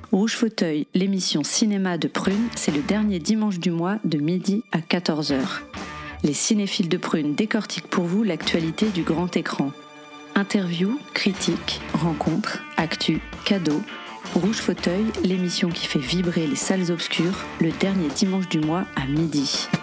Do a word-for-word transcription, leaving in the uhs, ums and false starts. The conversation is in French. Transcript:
Rouge Fauteuil, l'émission cinéma de Prune, c'est le dernier dimanche du mois de midi à quatorze heures. Les cinéphiles de Prune décortiquent pour vous l'actualité du grand écran. Interviews, critiques, rencontres, actus, cadeaux. Rouge Fauteuil, l'émission qui fait vibrer les salles obscures, le dernier dimanche du mois à midi.